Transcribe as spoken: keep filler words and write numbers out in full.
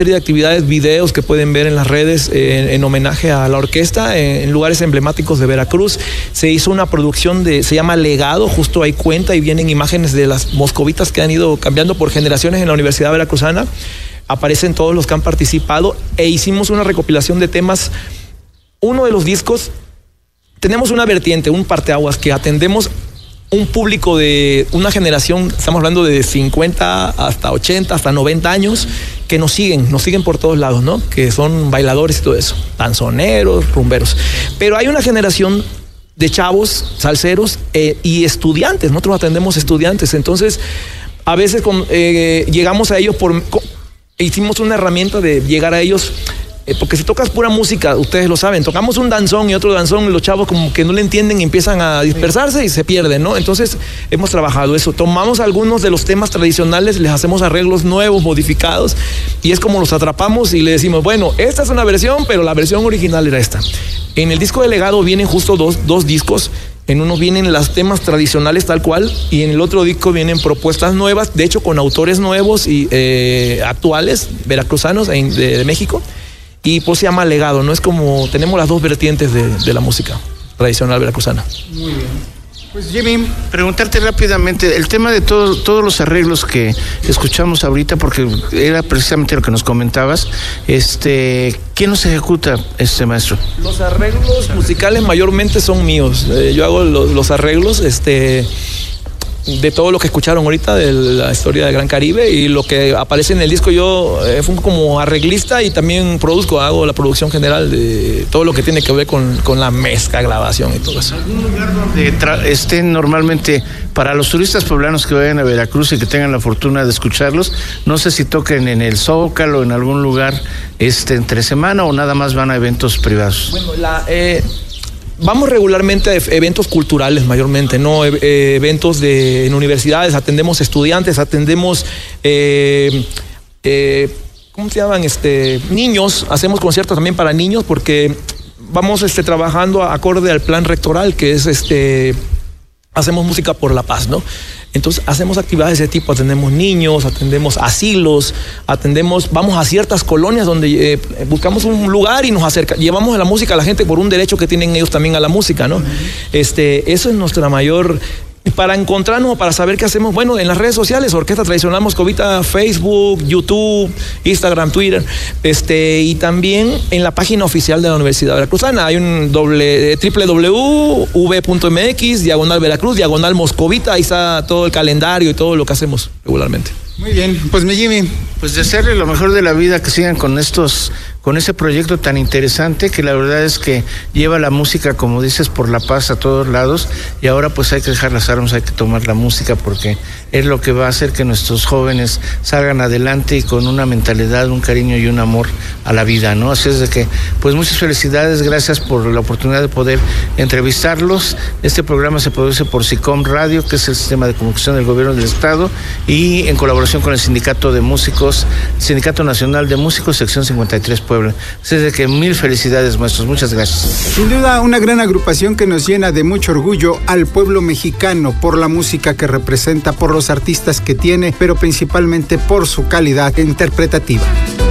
de actividades, videos que pueden ver en las redes eh, en homenaje a la orquesta eh, en lugares emblemáticos de Veracruz. Se hizo una producción de, se llama Legado, justo ahí cuenta y vienen imágenes de las moscovitas que han ido cambiando por generaciones en la Universidad Veracruzana. Aparecen todos los que han participado e hicimos una recopilación de temas. Uno de los discos, tenemos una vertiente, un parteaguas que atendemos un público de una generación, estamos hablando de cincuenta hasta ochenta, hasta noventa años, que nos siguen, nos siguen por todos lados, ¿no? Que son bailadores y todo eso, danzoneros, rumberos. Pero hay una generación de chavos, salseros eh, y estudiantes, nosotros atendemos estudiantes, entonces a veces con, eh, llegamos a ellos por... Con, hicimos una herramienta de llegar a ellos... Porque si tocas pura música, ustedes lo saben, tocamos un danzón y otro danzón, y los chavos como que no le entienden y empiezan a dispersarse y se pierden, ¿no? Entonces hemos trabajado eso, tomamos algunos de los temas tradicionales, les hacemos arreglos nuevos, modificados, y es como los atrapamos y le decimos, bueno, esta es una versión, pero la versión original era esta. En el disco de Legado vienen justo dos, dos discos. En uno vienen los temas tradicionales tal cual y en el otro disco vienen propuestas nuevas, de hecho con autores nuevos y eh, actuales, veracruzanos de, de México. Y pues se llama Legado, ¿no? Es como, tenemos las dos vertientes de, de la música tradicional veracruzana. Muy bien. Pues Jimmy, preguntarte rápidamente, el tema de todo, todos los arreglos que escuchamos ahorita, porque era precisamente lo que nos comentabas, este, ¿quién los ejecuta, este maestro? Los arreglos musicales mayormente son míos, eh, yo hago los, los arreglos, este... de todo lo que escucharon ahorita de la historia del Gran Caribe y lo que aparece en el disco. Yo eh, fui como arreglista y también produzco, hago la producción general de todo lo que tiene que ver con, con la mezcla, grabación y todo eso. ¿Algún lugar donde tra- estén normalmente para los turistas poblanos que vayan a Veracruz y que tengan la fortuna de escucharlos? No sé si toquen en el Zócalo, en algún lugar este, entre semana o nada más van a eventos privados. Bueno, la... Eh... Vamos regularmente a eventos culturales mayormente, ¿no? E- eventos de, en universidades, atendemos estudiantes, atendemos, eh, eh, ¿cómo se llaman? Este, niños, hacemos conciertos también para niños porque vamos este, trabajando acorde al plan rectoral, que es este, hacemos música por la paz, ¿no? Entonces hacemos actividades de ese tipo, atendemos niños, atendemos asilos, atendemos, vamos a ciertas colonias donde eh, buscamos un lugar y nos acerca, llevamos la música a la gente por un derecho que tienen ellos también a la música, ¿no? Uh-huh. Este, eso es nuestra mayor... Para encontrarnos o para saber qué hacemos, bueno, en las redes sociales, Orquesta Tradicional Moscovita, Facebook, YouTube, Instagram, Twitter, este, y también en la página oficial de la Universidad Veracruzana. Hay un doble, doble u doble u doble u punto u v punto m x, diagonal Veracruz, diagonal Moscovita, ahí está todo el calendario y todo lo que hacemos regularmente. Muy bien, pues mi Jimmy, pues desearle lo mejor de la vida, que sigan con estos, con ese proyecto tan interesante, que la verdad es que lleva la música, como dices, por la paz a todos lados, y ahora pues hay que dejar las armas, hay que tomar la música, porque es lo que va a hacer que nuestros jóvenes salgan adelante y con una mentalidad, un cariño y un amor a la vida, ¿no? Así es de que, pues muchas felicidades, gracias por la oportunidad de poder entrevistarlos. Este programa se produce por SICOM Radio, que es el sistema de comunicación del gobierno del estado, y en colaboración con el Sindicato de Músicos, Sindicato Nacional de Músicos, sección cincuenta y tres Puebla. Así es de que mil felicidades, maestros, muchas gracias. Sin duda, una gran agrupación que nos llena de mucho orgullo al pueblo mexicano por la música que representa, por los artistas que tiene, pero principalmente por su calidad interpretativa.